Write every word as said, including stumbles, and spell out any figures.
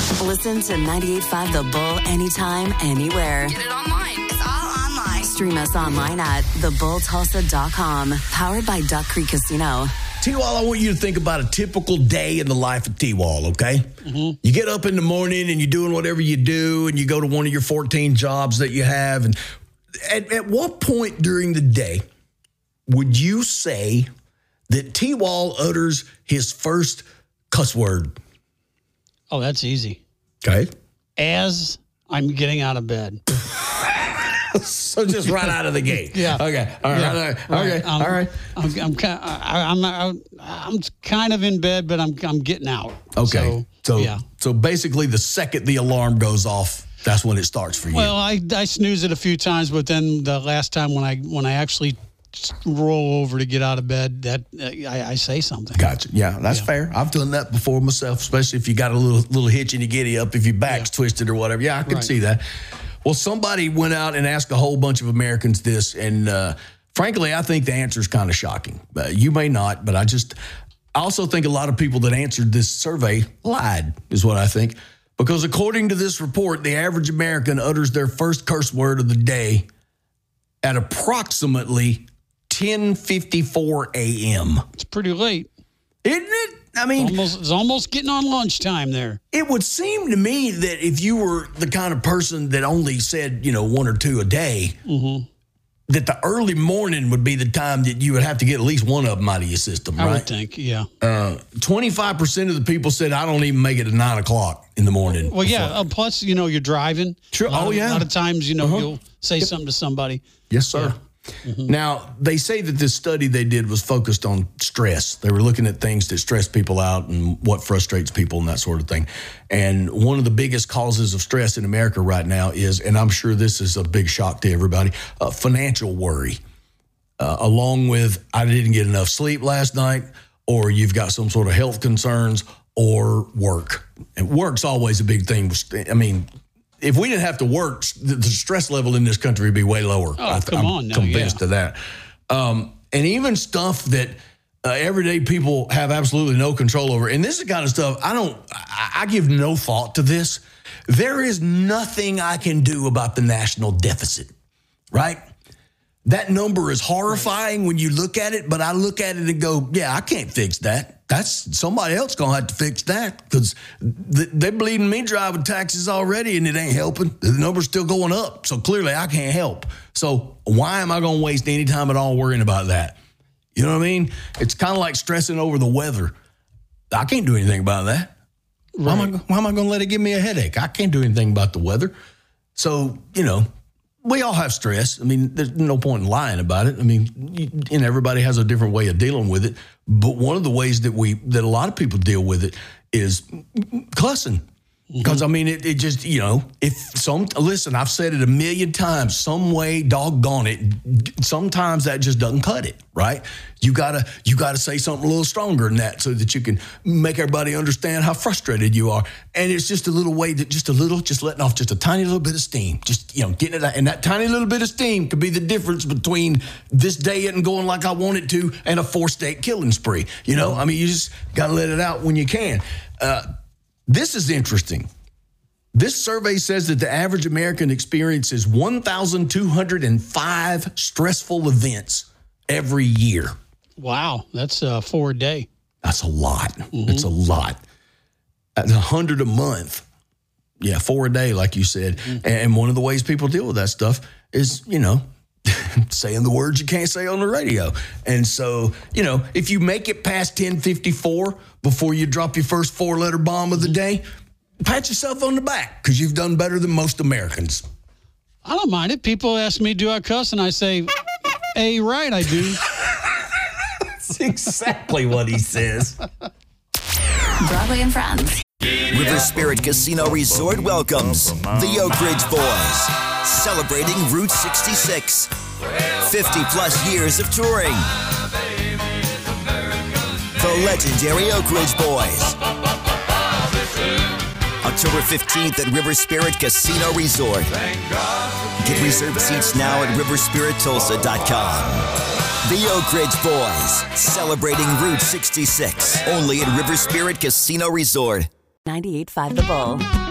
Listen to ninety-eight point five The Bull anytime, anywhere. Get it online. It's all online. Stream us online at the bull tulsa dot com. Powered by Duck Creek Casino. T-Wall, I want you to think about a typical day in the life of T-Wall, okay? Mm-hmm. You get up in the morning and you're doing whatever you do, and you go to one of your fourteen jobs that you have. And at, at what point during the day would you say that T-Wall utters his first cuss word? Oh, that's easy. Okay. As I'm getting out of bed. So just right out of the gate. Yeah. Okay. All right. Yeah. All right. Right. Okay. Um, all right. I'm I'm kind I'm, I'm I'm kind of in bed, but I'm I'm getting out. Okay. So, So yeah. So basically, the second the alarm goes off, that's when it starts for you. Well, I I snooze it a few times, but then the last time when I when I actually roll over to get out of bed, that uh, I, I say something. Gotcha. Yeah, that's Yeah. fair. I've done that before myself, especially if you got a little little hitch in your giddy up, if your back's Yeah. twisted or whatever. Yeah, I can Right. see that. Well, somebody went out and asked a whole bunch of Americans this, and uh, frankly, I think the answer is kind of shocking. Uh, you may not, but I just, I also think a lot of people that answered this survey lied, is what I think. Because according to this report, the average American utters their first curse word of the day at approximately ten fifty-four a.m. It's pretty late. Isn't it? I mean, Almost it's almost getting on lunchtime there. it would seem to me that if you were the kind of person that only said, you know, one or two a day, Mm-hmm. that the early morning would be the time that you would have to get at least one of them out of your system, I right? would think, yeah. Uh, twenty-five percent of the people said, I don't even make it at nine o'clock in the morning. Well, yeah. Uh, plus, you know, you're driving. Sure. A lot Oh, of- yeah. A lot of times, you know, Uh-huh. you'll say something to somebody. Yes, sir. Mm-hmm. Now, they say that this study they did was focused on stress. They were looking at things that stress people out and what frustrates people and that sort of thing. And one of the biggest causes of stress in America right now is, and I'm sure this is a big shock to everybody, uh, financial worry. Uh, along with, I didn't get enough sleep last night, or you've got some sort of health concerns, or work. And work's always a big thing. I mean, if we didn't have to work, the, the stress level in this country would be way lower. Oh, I, come I'm on now, convinced yeah. of that. Um, and even stuff that uh, everyday people have absolutely no control over. And this is the kind of stuff I don't, I, I give no thought to this. There is nothing I can do about the national deficit, right? That number is horrifying when you look at it, but I look at it and go, yeah, I can't fix that. That's somebody else going to have to fix that because th- they're bleeding me dry with taxes already and it ain't helping. The number's still going up. So clearly I can't help. So why am I going to waste any time at all worrying about that? You know what I mean? It's kind of like stressing over the weather. I can't do anything about that. Why am I, why am I going to let it give me a headache? I can't do anything about the weather. So, you know, we all have stress. I mean, there's no point in lying about it. I mean, and everybody has a different way of dealing with it. But one of the ways that we, that a lot of people deal with it is cussing. Because, I mean, it, it just, you know, if some, listen, I've said it a million times, some way, doggone it, sometimes that just doesn't cut it, right? You gotta, you gotta say something a little stronger than that so that you can make everybody understand how frustrated you are. And it's just a little way that just a little, just letting off just a tiny little bit of steam, just, you know, getting it out. And that tiny little bit of steam could be the difference between this day isn't going like I want it to and a four-state killing spree. You know, I mean, you just gotta let it out when you can. Uh, This is interesting. This survey says that the average American experiences one thousand two hundred five stressful events every year. Wow, that's uh, four a day. That's a lot. Mm-hmm. It's a lot. That's one hundred a month. Yeah, four a day, like you said. Mm-hmm. And one of the ways people deal with that stuff is, you know, saying the words you can't say on the radio. And so, you know, if you make it past ten fifty-four before you drop your first four-letter bomb of the day, pat yourself on the back because you've done better than most Americans. I don't mind it. People ask me, do I cuss? And I say, hey, right, I do. That's exactly what he says. Broadway and Friends. River Spirit Casino Resort welcomes the Oak Ridge Boys, celebrating Route sixty-six. fifty plus years of touring. The legendary Oak Ridge Boys. October fifteenth at River Spirit Casino Resort. Get reserved seats now at river spirit tulsa dot com. The Oak Ridge Boys, celebrating Route sixty-six. Only at River Spirit Casino Resort. ninety-eight point five The Bull.